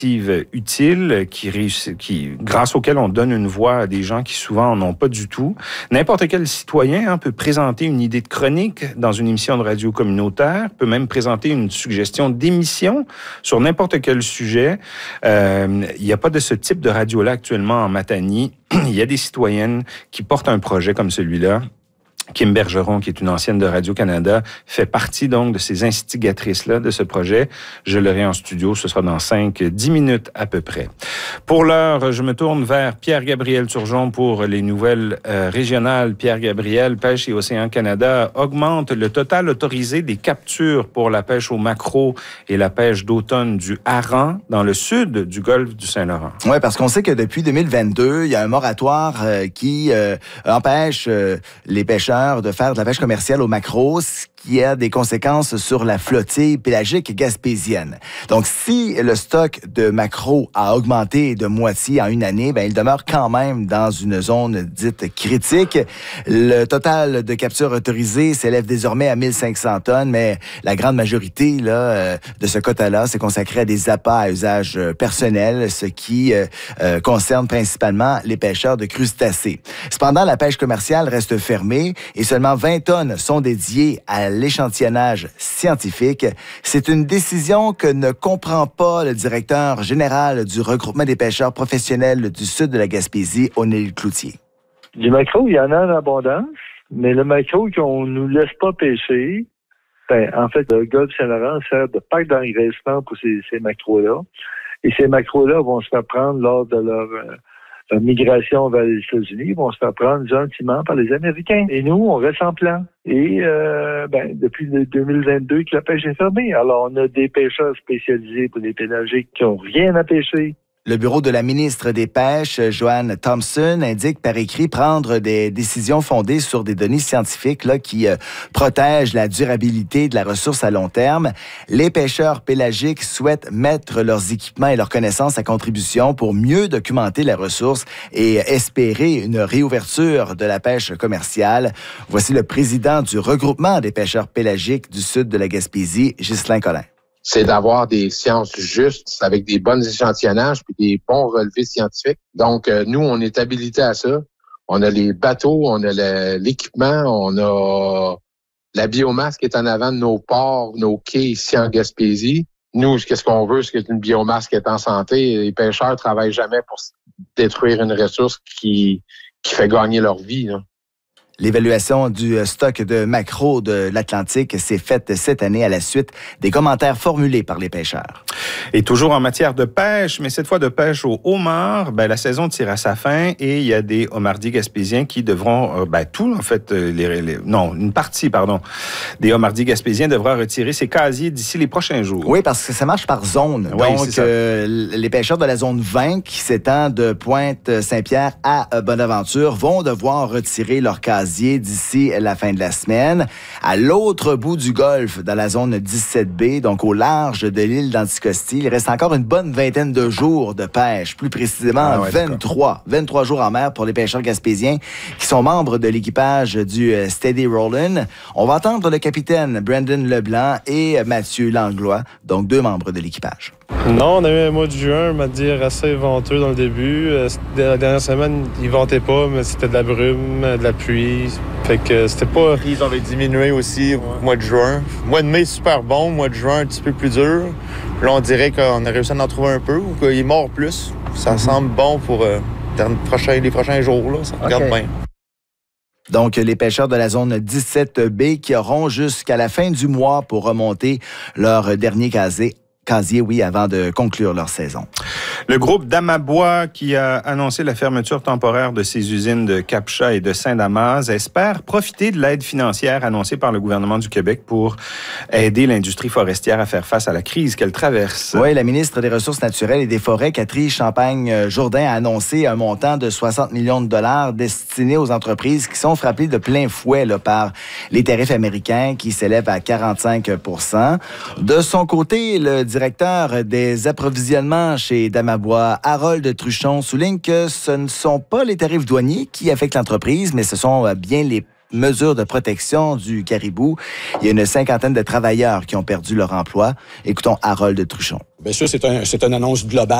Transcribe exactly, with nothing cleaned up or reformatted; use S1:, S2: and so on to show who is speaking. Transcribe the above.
S1: utile qui, qui, grâce auquel on donne une voix à des gens qui souvent en ont pas du tout. N'importe quel citoyen hein, peut présenter une idée de chronique dans une émission de radio communautaire, peut même présenter une suggestion d'émission sur n'importe quel sujet. Euh, il n'y a pas de ce type de radio-là actuellement en Matanie. Il y a des citoyennes qui portent un projet comme celui-là. Kim Bergeron, qui est une ancienne de Radio-Canada, fait partie donc de ces instigatrices-là de ce projet. Je l'aurai en studio, ce sera dans cinq, dix minutes à peu près. Pour l'heure, je me tourne vers Pierre-Gabriel Turgeon pour les nouvelles euh, régionales. Pierre-Gabriel, Pêche et Océan Canada augmente le total autorisé des captures pour la pêche au maquereau et la pêche d'automne du hareng dans le sud du golfe du Saint-Laurent.
S2: Oui, parce qu'on sait que depuis deux mille vingt-deux, il y a un moratoire euh, qui euh, empêche euh, les pêcheurs de faire de la pêche commerciale au maquereau, ce qui a des conséquences sur la flottille pélagique gaspésienne. Donc, si le stock de maquereau a augmenté de moitié en une année, ben, il demeure quand même dans une zone dite critique. Le total de captures autorisées s'élève désormais à mille cinq cents tonnes, mais la grande majorité là, de ce quota-là, c'est consacré à des appâts à usage personnel, ce qui euh, euh, concerne principalement les pêcheurs de crustacés. Cependant, la pêche commerciale reste fermée et seulement vingt tonnes sont dédiées à l'échantillonnage scientifique. C'est une décision que ne comprend pas le directeur général du regroupement des pêcheurs professionnels du sud de la Gaspésie, O'Neill Cloutier.
S3: Du maquereau, il y en a en abondance, mais le maquereau qu'on nous laisse pas pêcher, ben, en fait, le golfe Saint-Laurent sert de parc d'engraissement pour ces, ces maquereaux-là. Et ces maquereaux-là vont se faire prendre lors de leur... Euh, La migration vers les États-Unis vont se faire prendre gentiment par les Américains. Et nous, on reste en plan. Et euh, ben, depuis le deux mille vingt-deux que la pêche est fermée. Alors, on a des pêcheurs spécialisés pour les pélagiques qui n'ont rien à pêcher.
S2: Le bureau de la ministre des Pêches, Joanne Thompson, indique par écrit prendre des décisions fondées sur des données scientifiques là, qui euh, protègent la durabilité de la ressource à long terme. Les pêcheurs pélagiques souhaitent mettre leurs équipements et leurs connaissances à contribution pour mieux documenter la ressource et espérer une réouverture de la pêche commerciale. Voici le président du regroupement des pêcheurs pélagiques du sud de la Gaspésie, Ghislain Collin.
S4: C'est d'avoir des sciences justes avec des bons échantillonnages puis des bons relevés scientifiques. Donc, euh, nous, on est habilités à ça. On a les bateaux, on a le, l'équipement, on a la biomasse qui est en avant de nos ports, nos quais ici en Gaspésie. Nous, qu'est-ce qu'on veut, c'est une biomasse qui est en santé. Les pêcheurs travaillent jamais pour détruire une ressource qui, qui fait gagner leur vie, là.
S2: L'évaluation du stock de maquereau de l'Atlantique s'est faite cette année à la suite des commentaires formulés par les pêcheurs.
S1: Et toujours en matière de pêche, mais cette fois de pêche au homard, ben, la saison tire à sa fin et il y a des homardiers gaspésiens qui devront, euh, ben, tout en fait, les, les, non, une partie, pardon, des homardiers gaspésiens devra retirer ses casiers d'ici les prochains jours.
S2: Oui, parce que ça marche par zone.
S1: Oui,
S2: donc, euh, les pêcheurs de la zone vingt, qui s'étend de Pointe-Saint-Pierre à Bonaventure, vont devoir retirer leurs casiers d'ici la fin de la semaine. À l'autre bout du golfe, dans la zone dix-sept B, donc au large de l'île d'Anticosti, il reste encore une bonne vingtaine de jours de pêche, plus précisément ah ouais, vingt-trois. vingt-trois jours en mer pour les pêcheurs gaspésiens qui sont membres de l'équipage du Steady Rollin'. On va entendre le capitaine Brandon Leblanc et Mathieu Langlois, donc deux membres de l'équipage.
S5: Non, on a eu un mois de juin, on va dire, assez venteux dans le début. La dernière semaine, il ventait pas, mais c'était de la brume, de la pluie. Fait que c'était pas...
S6: Ils avaient diminué aussi au mois de juin. Mois de mai, super bon. Mois de juin, un petit peu plus dur. Là, on dirait qu'on a réussi à en trouver un peu ou qu'il mord plus. Ça mm-hmm. semble bon pour euh, les, prochains, les prochains jours. Là. Ça okay. regarde bien.
S2: Donc, les pêcheurs de la zone dix-sept B qui auront jusqu'à la fin du mois pour remonter leur dernier casier. Casier, oui, avant de conclure leur saison.
S1: Le groupe d'Amabois, qui a annoncé la fermeture temporaire de ses usines de Cap-Chat et de Saint-Damas, espère profiter de l'aide financière annoncée par le gouvernement du Québec pour aider l'industrie forestière à faire face à la crise qu'elle traverse.
S2: Oui, la ministre des Ressources naturelles et des Forêts, Catherine Champagne-Jourdain, a annoncé un montant de soixante millions de dollars destiné aux entreprises qui sont frappées de plein fouet là, par les tarifs américains qui s'élèvent à quarante-cinq pour cent. De son côté, le directeur des approvisionnements chez Damabois, Harold Truchon, souligne que ce ne sont pas les tarifs douaniers qui affectent l'entreprise, mais ce sont bien les mesures de protection du caribou. Il y a une cinquantaine de travailleurs qui ont perdu leur emploi. Écoutons Harold Truchon.
S7: Bien sûr, c'est un, c'est une annonce globale.